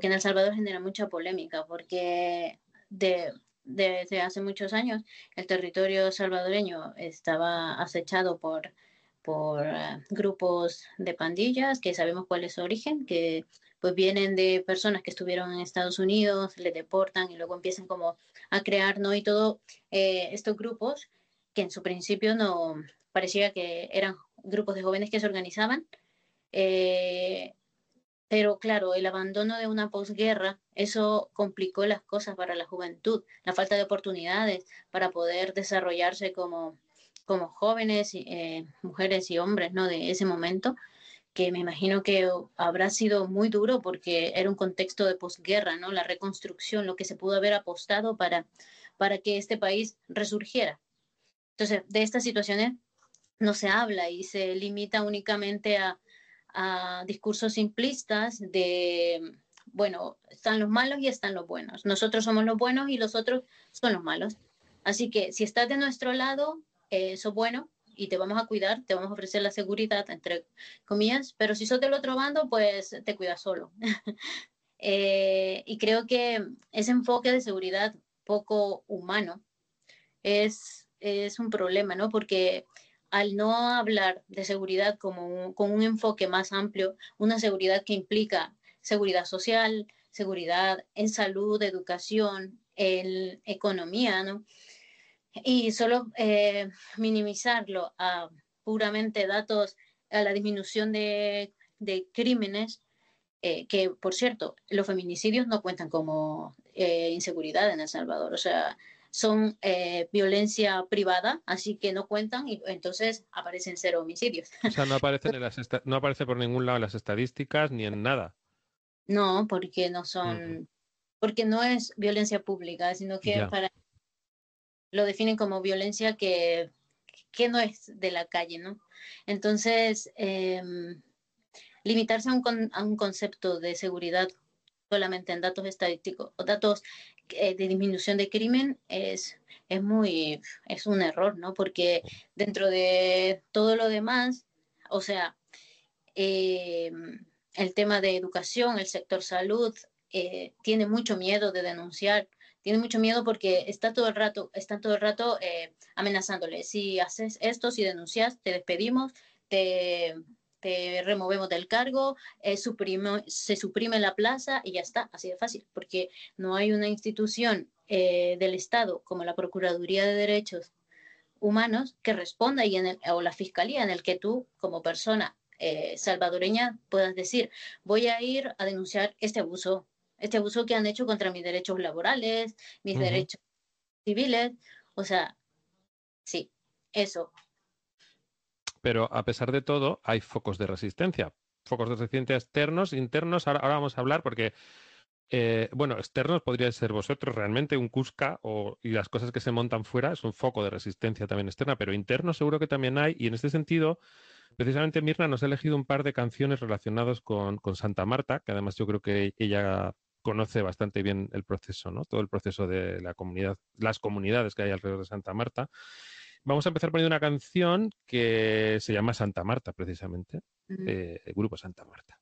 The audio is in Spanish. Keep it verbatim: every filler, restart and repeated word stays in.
que en El Salvador genera mucha polémica porque de, desde hace muchos años el territorio salvadoreño estaba acechado por, por uh, grupos de pandillas que sabemos cuál es su origen, que pues vienen de personas que estuvieron en Estados Unidos, les deportan y luego empiezan como a crear, ¿no? Y todo eh, estos grupos que en su principio no parecía que eran grupos de jóvenes que se organizaban. Eh, pero claro, el abandono de una posguerra, eso complicó las cosas para la juventud, la falta de oportunidades para poder desarrollarse como, como jóvenes, eh, mujeres y hombres, ¿no? De ese momento, que me imagino que habrá sido muy duro porque era un contexto de posguerra, ¿no? La reconstrucción, lo que se pudo haber apostado para, para que este país resurgiera. Entonces, de estas situaciones no se habla y se limita únicamente a, a discursos simplistas de, bueno, están los malos y están los buenos. Nosotros somos los buenos y los otros son los malos. Así que si estás de nuestro lado, eh, sos bueno y te vamos a cuidar, te vamos a ofrecer la seguridad, entre comillas, pero si sos del otro bando, pues te cuidas solo. eh, y creo que ese enfoque de seguridad poco humano es, es un problema, ¿no? Porque al no hablar de seguridad como un, con un enfoque más amplio, una seguridad que implica seguridad social, seguridad en salud, educación, en economía, ¿no? Y solo eh, minimizarlo a puramente datos, a la disminución de, de crímenes, eh, que por cierto, los feminicidios no cuentan como eh, inseguridad en El Salvador, o sea, son eh, violencia privada, así que no cuentan y entonces aparecen cero homicidios. O sea, no aparecen en las esta- no aparece por ningún lado en las estadísticas ni en nada. No, porque no Ujú. son, porque no es violencia pública, sino que Ya. para lo definen como violencia que, que no es de la calle, ¿no? Entonces, eh, limitarse a un, con, a un concepto de seguridad solamente en datos estadísticos o datos eh, de disminución de crimen es, es muy, es un error, ¿no? Porque dentro de todo lo demás, o sea, eh, el tema de educación, el sector salud, eh, tiene mucho miedo de denunciar, tiene mucho miedo porque está todo el rato, están todo el rato eh, amenazándole. Si haces esto, si denuncias, te despedimos, te, te removemos del cargo, eh, suprime, se suprime la plaza y ya está, así de fácil, porque no hay una institución eh, del Estado como la Procuraduría de Derechos Humanos que responda y en el, o la Fiscalía en el que tú como persona eh, salvadoreña puedas decir, voy a ir a denunciar este abuso, este abuso que han hecho contra mis derechos laborales, mis Ujú. derechos civiles, o sea, sí, eso. Pero a pesar de todo, hay focos de resistencia. Focos de resistencia externos, internos. Ahora, ahora vamos a hablar porque, eh, bueno, externos podría ser vosotros realmente, un Cusca o, y las cosas que se montan fuera es un foco de resistencia también externa, pero interno seguro que también hay. Y en este sentido, precisamente Mirna nos ha elegido un par de canciones relacionadas con, con Santa Marta, que además yo creo que ella conoce bastante bien el proceso, ¿no? Todo el proceso de la comunidad, las comunidades que hay alrededor de Santa Marta. Vamos a empezar poniendo una canción que se llama Santa Marta, precisamente, Mm. eh, el grupo Santa Marta.